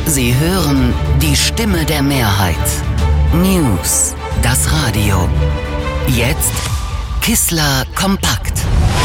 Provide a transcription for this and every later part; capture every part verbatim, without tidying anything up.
Sie hören die Stimme der Mehrheit. News, das Radio. Jetzt Kissler kompakt.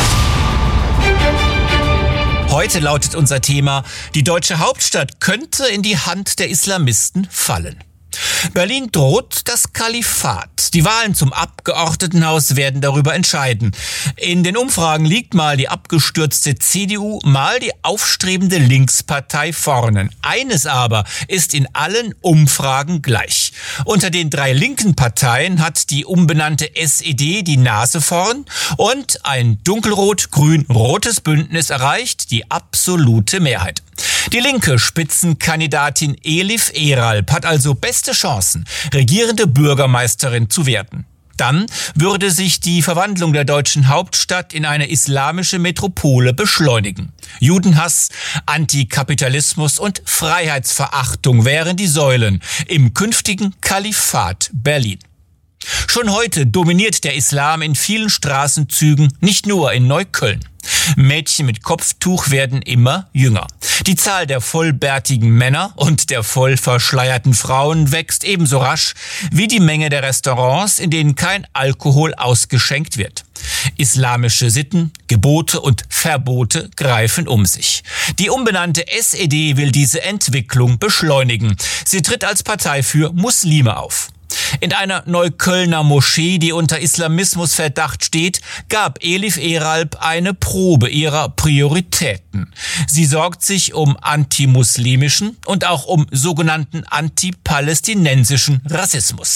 Heute lautet unser Thema: Die deutsche Hauptstadt könnte in die Hand der Islamisten fallen. Berlin droht das Kalifat. Die Wahlen zum Abgeordnetenhaus werden darüber entscheiden. In den Umfragen liegt mal die abgestürzte C D U, mal die aufstrebende Linkspartei vorne. Eines aber ist in allen Umfragen gleich: Unter den drei linken Parteien hat die umbenannte S E D die Nase vorn und ein dunkelrot-grün-rotes Bündnis erreicht die absolute Mehrheit. Die linke Spitzenkandidatin Elif Eralp hat also beste Chancen, regierende Bürgermeisterin zu werden. Dann würde sich die Verwandlung der deutschen Hauptstadt in eine islamische Metropole beschleunigen. Judenhass, Antikapitalismus und Freiheitsverachtung wären die Säulen im künftigen Kalifat Berlin. Schon heute dominiert der Islam in vielen Straßenzügen, nicht nur in Neukölln. Mädchen mit Kopftuch werden immer jünger. Die Zahl der vollbärtigen Männer und der voll verschleierten Frauen wächst ebenso rasch wie die Menge der Restaurants, in denen kein Alkohol ausgeschenkt wird. Islamische Sitten, Gebote und Verbote greifen um sich. Die umbenannte S E D will diese Entwicklung beschleunigen. Sie tritt als Partei für Muslime auf. In einer Neuköllner Moschee, die unter Islamismusverdacht steht, gab Elif Eralp eine Probe ihrer Prioritäten. Sie sorgt sich um antimuslimischen und auch um sogenannten antipalästinensischen Rassismus.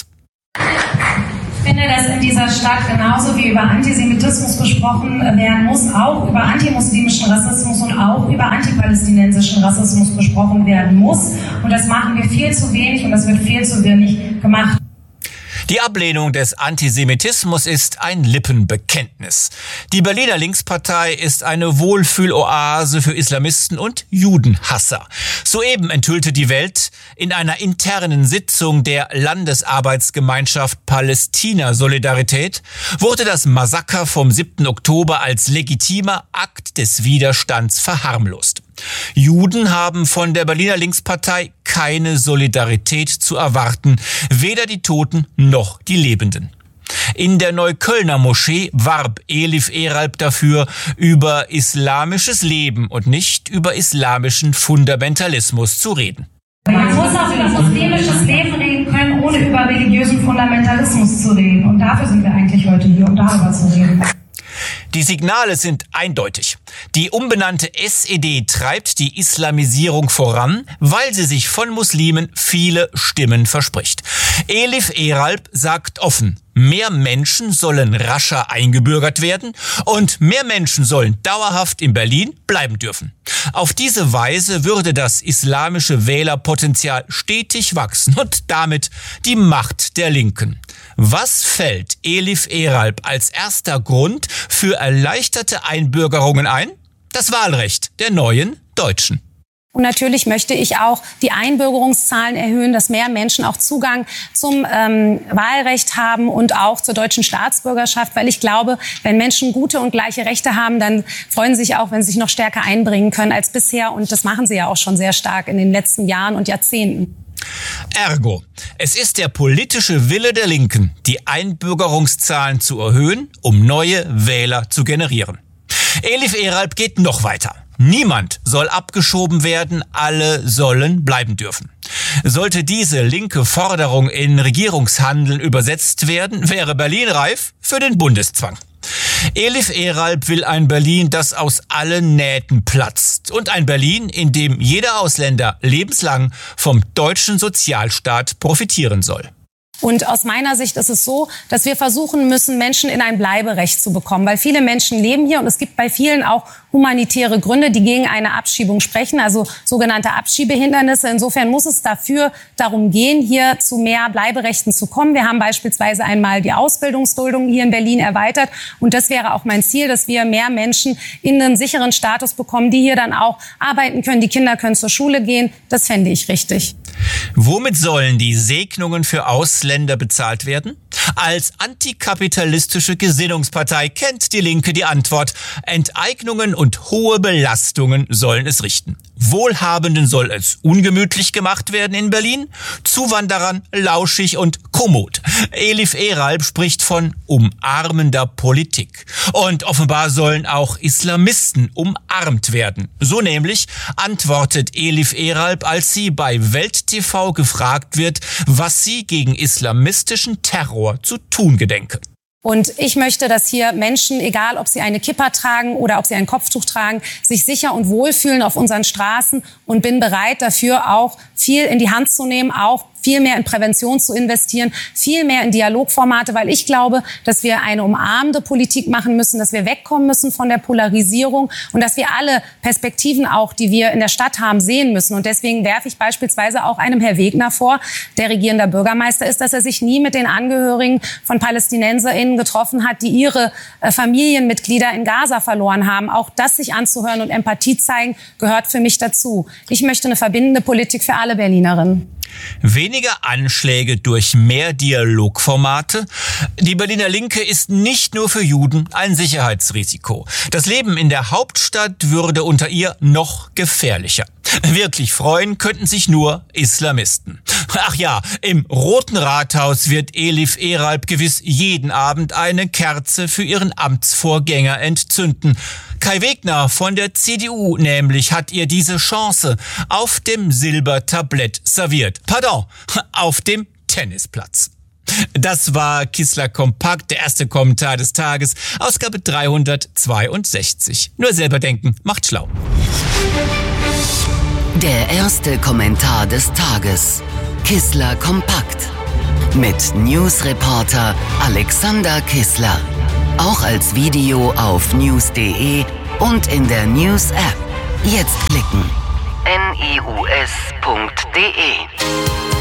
Ich finde, dass in dieser Stadt genauso wie über Antisemitismus gesprochen werden muss, auch über antimuslimischen Rassismus und auch über antipalästinensischen Rassismus gesprochen werden muss. Und das machen wir viel zu wenig und das wird viel zu wenig gemacht. Die Ablehnung des Antisemitismus ist ein Lippenbekenntnis. Die Berliner Linkspartei ist eine Wohlfühloase für Islamisten und Judenhasser. Soeben enthüllte die Welt: In einer internen Sitzung der Landesarbeitsgemeinschaft Palästina-Solidarität wurde das Massaker vom siebten Oktober als legitimer Akt des Widerstands verharmlost. Juden haben von der Berliner Linkspartei keine Solidarität zu erwarten, weder die Toten noch die Lebenden. In der Neuköllner Moschee warb Elif Eralp dafür, über islamisches Leben und nicht über islamischen Fundamentalismus zu reden. Man muss auch über muslimisches Leben reden können, ohne über religiösen Fundamentalismus zu reden. Und dafür sind wir eigentlich heute hier, um darüber zu reden. Die Signale sind eindeutig. Die umbenannte S E D treibt die Islamisierung voran, weil sie sich von Muslimen viele Stimmen verspricht. Elif Eralp sagt offen: Mehr Menschen sollen rascher eingebürgert werden und mehr Menschen sollen dauerhaft in Berlin bleiben dürfen. Auf diese Weise würde das islamische Wählerpotenzial stetig wachsen und damit die Macht der Linken. Was fällt Elif Eralp als erster Grund für erleichterte Einbürgerungen ein? Das Wahlrecht der neuen Deutschen. Und natürlich möchte ich auch die Einbürgerungszahlen erhöhen, dass mehr Menschen auch Zugang zum ähm, Wahlrecht haben und auch zur deutschen Staatsbürgerschaft. Weil ich glaube, wenn Menschen gute und gleiche Rechte haben, dann freuen sie sich auch, wenn sie sich noch stärker einbringen können als bisher. Und das machen sie ja auch schon sehr stark in den letzten Jahren und Jahrzehnten. Ergo, es ist der politische Wille der Linken, die Einbürgerungszahlen zu erhöhen, um neue Wähler zu generieren. Elif Eralp geht noch weiter. Niemand soll abgeschoben werden, alle sollen bleiben dürfen. Sollte diese linke Forderung in Regierungshandeln übersetzt werden, wäre Berlin reif für den Bundeszwang. Elif Eralp will ein Berlin, das aus allen Nähten platzt, und ein Berlin, in dem jeder Ausländer lebenslang vom deutschen Sozialstaat profitieren soll. Und aus meiner Sicht ist es so, dass wir versuchen müssen, Menschen in ein Bleiberecht zu bekommen. Weil viele Menschen leben hier und es gibt bei vielen auch humanitäre Gründe, die gegen eine Abschiebung sprechen, also sogenannte Abschiebehindernisse. Insofern muss es dafür darum gehen, hier zu mehr Bleiberechten zu kommen. Wir haben beispielsweise einmal die Ausbildungsduldung hier in Berlin erweitert. Und das wäre auch mein Ziel, dass wir mehr Menschen in einen sicheren Status bekommen, die hier dann auch arbeiten können. Die Kinder können zur Schule gehen. Das fände ich richtig. Womit sollen die Segnungen für Ausländer bezahlt werden? Als antikapitalistische Gesinnungspartei kennt die Linke die Antwort: Enteignungen und hohe Belastungen sollen es richten. Wohlhabenden soll es ungemütlich gemacht werden in Berlin, Zuwanderern lauschig und kommod. Elif Eralp spricht von umarmender Politik. Und offenbar sollen auch Islamisten umarmt werden. So nämlich antwortet Elif Eralp, als sie bei Welt T V gefragt wird, was sie gegen islamistischen Terror zu tun gedenke. Und ich möchte, dass hier Menschen, egal ob sie eine Kippa tragen oder ob sie ein Kopftuch tragen, sich sicher und wohl fühlen auf unseren Straßen und bin bereit dafür auch viel in die Hand zu nehmen, auch viel mehr in Prävention zu investieren, viel mehr in Dialogformate, weil ich glaube, dass wir eine umarmende Politik machen müssen, dass wir wegkommen müssen von der Polarisierung und dass wir alle Perspektiven auch, die wir in der Stadt haben, sehen müssen. Und deswegen werfe ich beispielsweise auch einem Herr Wegner vor, der regierender Bürgermeister ist, dass er sich nie mit den Angehörigen von PalästinenserInnen getroffen hat, die ihre äh, Familienmitglieder in Gaza verloren haben. Auch das sich anzuhören und Empathie zeigen, gehört für mich dazu. Ich möchte eine verbindende Politik für alle Berlinerinnen. Weniger Anschläge durch mehr Dialogformate. Die Berliner Linke ist nicht nur für Juden ein Sicherheitsrisiko. Das Leben in der Hauptstadt würde unter ihr noch gefährlicher. Wirklich freuen könnten sich nur Islamisten. Ach ja, im Roten Rathaus wird Elif Eralp gewiss jeden Abend eine Kerze für ihren Amtsvorgänger entzünden. Kai Wegner von der C D U nämlich hat ihr diese Chance auf dem Silbertablett serviert. Pardon, auf dem Tennisplatz. Das war Kissler Kompakt, der erste Kommentar des Tages, Ausgabe dreihundertzweiundsechzig. Nur selber denken, macht schlau. Der erste Kommentar des Tages. Kissler Kompakt. Mit Newsreporter Alexander Kissler. Auch als Video auf news punkt de und in der News-App. Jetzt klicken. news punkt de